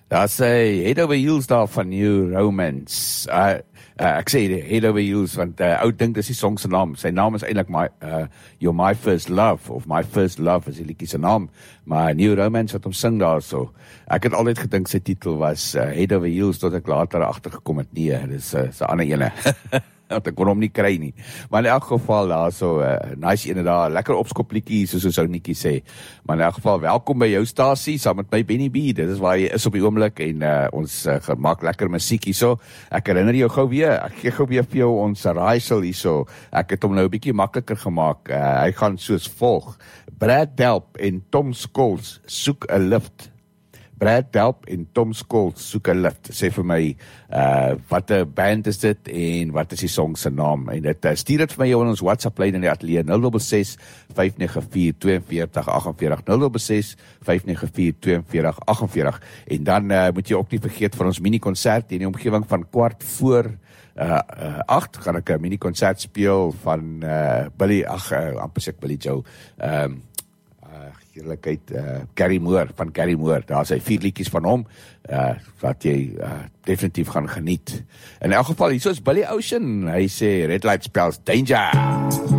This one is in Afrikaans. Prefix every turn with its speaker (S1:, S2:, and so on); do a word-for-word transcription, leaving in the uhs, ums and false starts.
S1: Daar sê Head Over Heels daar van New Romance. Uh, uh, ek sê Head Over Heels, want uh, oud dink dis die song se naam. Sy naam is eintlik my, uh, You're My First Love, of My First Love is die liedjie se naam, maar New Romance wat hom sing daar so. Ek het altyd gedink sy titel was uh, Head Over Heels, tot ek later agtergekom het, nee, dis uh, 'n ander ene. Want ek kon hom nie kry nie. Maar in elk geval, daar so, uh, nice ene daar, lekker opskopliedjie, soos ons ou Nikkie sê. Maar in elk geval, welkom by jou stasie, saam met my Benny B, dit is waar jy is op die oomblik, en uh, ons uh, gemaak lekker musiek hierso. Ek herinner jou gou weer, ek gee gou weer vir jou ons raaisel hierso. Ek het hom nou 'n bietjie makliker gemaak, uh, hy gaan soos volg. Brad Delp en Tom Scholes soek 'n lift. Brad Delp en Tom Scholes soek 'n lift. Sê vir my, uh, wat 'n band is dit en wat is die song se naam? En dit uh, stuur dit vir my jou in ons WhatsApp lyn in die ateljee nul ses ses vyf nege vier twee vier agt vier nul ses ses vyf nege vier twee vier agt vier. En dan uh, moet jy ook nie vergeet van ons mini-konsert in die omgewing van kwart voor uh, uh, acht gaan ek 'n mini-konsert speel van uh, Billy, ag uh, amper sê ek Billy Joe. Ehm um, Heerlikheid, uh, Gary Moore, van Gary Moore, daar sy vier liedjies van hom, uh, wat jy uh, definitief gaan geniet. In elk geval, hier is Billy Ocean, hy sê, Red Light Spells Danger!